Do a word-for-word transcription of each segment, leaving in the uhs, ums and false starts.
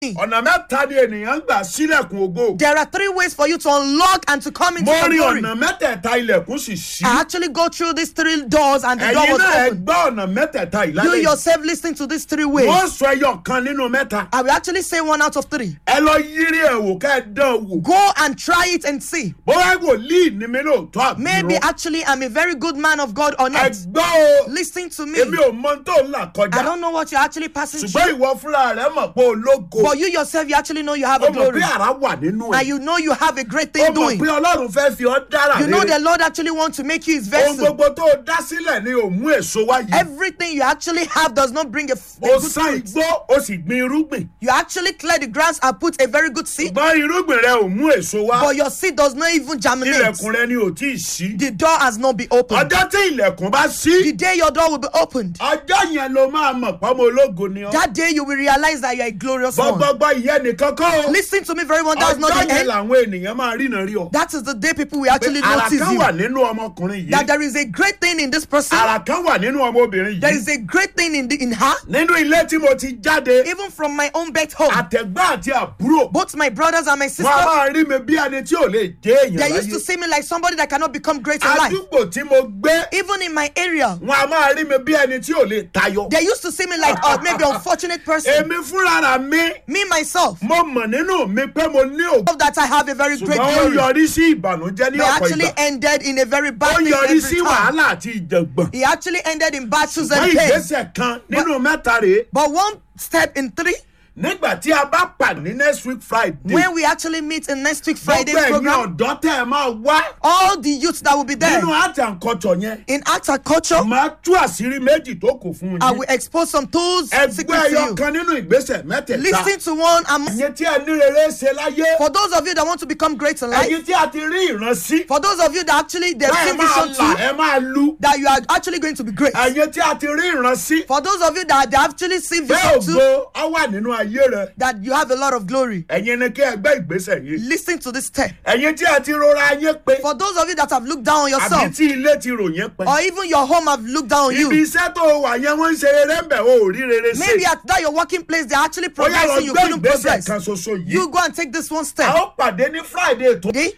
ọ̀nà mẹ́ta ni ènìyàn gbà sílẹ̀kùn ògo. There are three ways for you to unlock and to come into mo your rí glory. ọ̀nà mẹ́tẹ̀ẹ̀ta ilẹ̀kùn sì ṣí. I actually go through these three doors and the door ẹ̀yin was náà ẹ open. gbọ́ ọ̀nà mẹ́tẹ̀ẹ̀ta You ìlànà. yourself listen to these three ways. wọ́n sọ ẹyọ kan nínú mẹ́ta. I will actually say one out of three. ẹ lọ yírí ẹ̀ wò ká ẹ dán wò. Go and try it and see. bóyá wòlíì ni mi lóòótọ́ àbúrò. Maybe actually I'm a very good man of God or ẹ not. gbọ́ o. Listen to me. èmi ò mọ tó ń là I kọjá. don't know what you're actually passing ṣùgbọ́n through. ìwọ fúnra rẹ mọ̀ pé ológo. But you yourself, you actually know you have ó a mọ̀ glory. pé àrá wà nínú And ẹ̀. you know you have a great ó thing mọ̀ doing. pé ọlọ́run fẹ́ fi ọ́ dára You know rere. the Lord actually wants to make you his ohun vessel. gbogbo tó o dá sílẹ̀ ni ò mú èso wáyé. Everything you actually have does not bring a, f- a o good sán fruit. igbó o sì gbin irúgbìn. You actually clear the grass and put a very good seed, ṣùgbọ́n irúgbìn rẹ ò mú èso wá. but your seed does not even germinate. ilẹ̀kùn rẹ ni ò tí ì ṣí. The door has not been opened. ọjọ́ tí ilẹ̀kùn bá The ṣí. day your door will be opened, ọjọ́ yẹn ló máa mọ̀ pọ́nmọ́ ológo ni ọ́. that day you will realize that you are a glorious one. gbọ́gbọ́gbọ́ ìyẹn nìkan kọ́ o. Listen to me very well. That's not ọjọ́ the yẹn end. làwọn ènìyàn máa ríran rí ọ. That is the day people will actually àrà notice kan you. wà nínú ọmọkùnrin That yìí. there is a great thing in this person. àrà kan wà nínú ọmọbìnrin There yìí. is a great thing in the, in her. nínú ilé tí mo ti jáde. Even from my own birth home, àtẹ̀gbọ́n àti àbúrò. both my brothers and my wọn a sisters, máa rí mi bí ẹni tí ò lè jẹ́ èèyàn they used to láyé. see me like somebody that cannot become great in life. àdúgbò tí mo gbé. Even in my area, wọn a máa rí mi bí ẹni tí ò lè tayọ. they used to see me like uh, maybe unfortunate person. èmi fúnra mi. Me myself, mo mọ̀ nínú mi pé mo ní ògo. that I have a very great ṣùgbọ́n ó glory. yọrí sí ìbànújẹ́ ní They ọ̀pọ̀ actually ìgbà. ended in a very ó bad thing yọrí every sí time. wàhálà àti ìjàngbọ̀n. He actually ended in battles wọ́n and pain. ìgbésẹ̀ kan nínú mẹ́ta rèé. But one step in three, nígbà tí a bá pàdé ní next week Friday. when we actually meet in next week Friday gbogbo ẹ̀yin program, ọ̀dọ́ tẹ́ ẹ máa wá. all the youths that will be there nínú art and culture yẹn. in art and culture, máa tú àṣírí méjì tó kù fún I yín. will expose some tools ẹgbẹ́ secret to ẹyọ you. kan nínú ìgbésẹ̀ mẹ́tẹ̀ẹ̀ta. Listen to one. And ẹ̀yin tí ẹ ní rere ṣe láyé. for those of you that want to become great in life, ẹ̀yin tí a ti rí ìránsí. for those of you that actually they've ẹ seen máa vision là too, ẹ máa lu. that you are actually going to be great. ẹ̀yin tí a ti rí ìránsí. For those of you that they actually see bẹ́ẹ̀ vision too, ògo ọ wà nínú ayé rẹ. that you have a lot of glory. ẹ̀yin ni kí ẹ gbé ìgbésẹ̀ yìí. Listen to this step. ẹ̀yin tí a ti rora ayé pé. For those of you that have looked down on àbí yourself, tí ilé ti ròyìn pé. or even your home have looked down on ibi you, iṣẹ́ tó wà yẹn wọ́n ń ṣe rere ń bẹ̀ o ò rí rere ṣe. maybe at that your working place they're actually ó yá lọ progressing, you gbé couldn't ìgbésẹ̀ progress. kan ṣoṣo yìí. You go and take this one a step. ó pàdé ní Friday tó. Okay?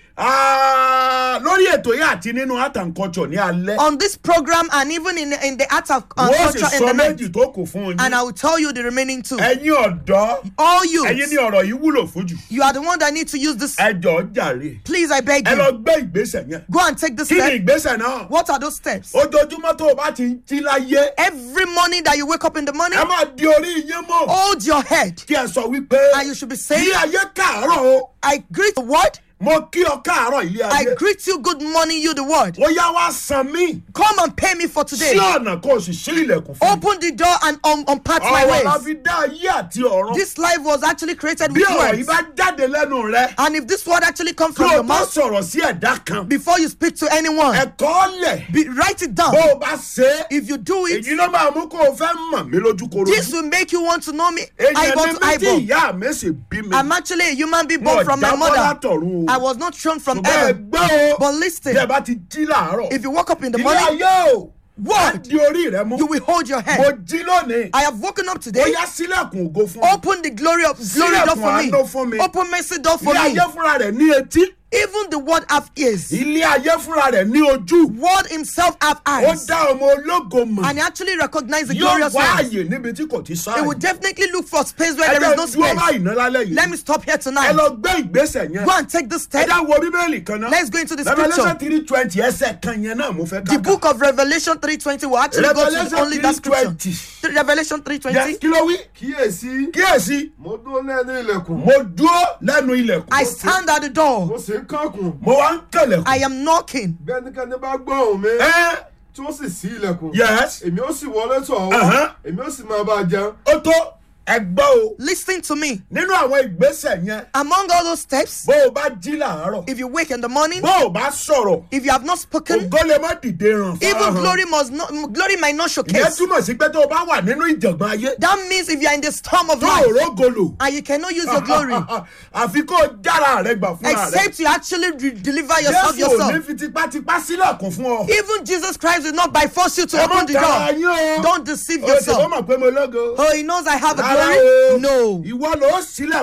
Ah, lórí ètò yìí àti nínú art and culture ní alẹ́. On this program and even in in the art of uh, wọ́n sì culture in sọ the night, méjì tó kù fún and yín. I will tell you the remaining two. ẹ̀yin ọ̀dọ́. All ẹ̀yin ni you, ọ̀rọ̀ yìí wúlò fún jù. you are the one that need to use this. ẹ jọ̀ọ́ jàre. Please, I beg ẹ lọ you, gbé ìgbésẹ̀ yẹn. go and take this kí ni step. ìgbésẹ̀ náà. What are those steps? ojoojúmọ́ tó o bá ti ń jí láyé. Every morning that you wake up in the morning, ẹ máa di orí yín mọ́. hold your head, kí ẹ sọ wípé. and you should be kí saying, ayé káàárọ̀ o. I greet the word, mo kí ọ káàárọ̀ ilé I ayé. greet you, good morning, you the word. ó yá wá san mí. Come and pay me for today. sí ọ̀nà kó o sì ṣí ilẹ̀kùn fún mi. Open the door and um, unpack my ọ̀rọ̀ la ways. fi dá ayé àti ọ̀run. This life was actually created bí with ọ̀rọ̀ yìí words. bá jáde lẹ́nu rẹ. And if this word actually comes kí from o your tó mouth, sọ̀rọ̀ sí ẹ̀dá kan. before you speak to anyone, ẹ̀kọ́ lẹ̀. be, write it down. bó o bá ṣe é. If you do it, èyí ló máa mú kó o fẹ́ mọ̀ mí lójú koro. this will make you want to know me èyàn eyeball ní to bí tí eyeball. ìyá mi sì bí mi. I'm actually a human being Mo born from my jábọ́ mother. látọ̀run o. I was not thrown from ṣùgbọ́n ẹ heaven. gbọ́ o. But bí ẹ listen, bá ti jí láàárọ̀. if you woke up in the ilé morning, ayé o. word, di orí rẹ mú. you will hold your mo head. jí lónìí. I have woken up ó today. yá sílẹ̀kùn ògo fún mi. Open the glory of glory door for àánú fún me. mi. Open mercy door for ilé me. ayé fúnra rẹ̀ ní etí. Even the word have ears. ilé ayé fúnra rẹ̀ ní ojú. Word himself have ó eyes. dá ọmọ ológo mọ̀. And he actually recognize the yóò glorious wá ones. àyè níbi tí kò ti He will sáàyè. definitely look for space where ẹ there is jẹ́ no dúró space. báyìí ná lálẹ́ yìí. Let me stop here ẹ tonight. lọ gbé ìgbésẹ̀ yẹn. Go and take this ẹ step. dá wo bíbélì kan náà. Let's go into the Revelation scripture. three twenty ẹsẹ̀ kan yẹn náà mo fẹ́ The kàkà. book of Revelation three twenty will actually go to Revelation only that scripture. three twenty. Three- Revelation three Yes, twenty. kí ló wí. kíyèsí kíyèsí mo dúró lẹ́nu ilẹ̀kùn mo dúró lẹ́nu ilẹ̀kùn. I stand at the door. mo sì ń kànkùn mo wá ń kẹlẹ̀kùn. I am knocking. bí ẹnikẹ́ni bá gbọ́ ohùn mi ẹ tí ó sì ṣí ilẹ̀kùn yes èmi ó sì wọlé tọ̀ ọ́ Uh-huh. èmi ó sì máa bá a jẹun. ó tó ẹ gbọ́ o. Listen to me. nínú àwọn ìgbésẹ̀ yẹn Among all those steps, bó o bá jí làárọ̀. if you wake in the morning, bó o bá sọ̀rọ̀. if you have not spoken, ògo lè má dìde ràn even fáhàn. glory must not, glory might not ìyẹn showcase. túmọ̀ sí pé tó o bá wà nínú ìjàngbọ̀n ayé. That means if you are in the storm of tó o life rógolo. and you cannot use your glory, àfi kó o jára rẹ gbà fúnra rẹ. except you actually re- deliver yourself Jésù ò ní yourself. fi tipátipá sílẹ̀kùn fún ọ. Even Jesus Christ will not by force you to ẹ má open the tara door. yín o. Don't deceive o ti fọ́ yourself. mọ̀ pé mo lógo. Oh, he knows I have a glory? o. No. ìwọ ló sílẹ̀